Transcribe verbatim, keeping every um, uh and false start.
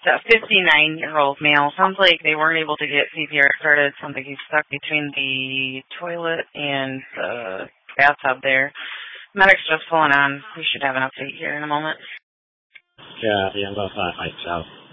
a fifty-nine-year-old male. Sounds like they weren't able to get C P R started. Sounds like he's stuck between the toilet and the bathtub there. Medic's just pulling on. We should have an update here in a moment. Yeah, yeah, I'm going to find myself.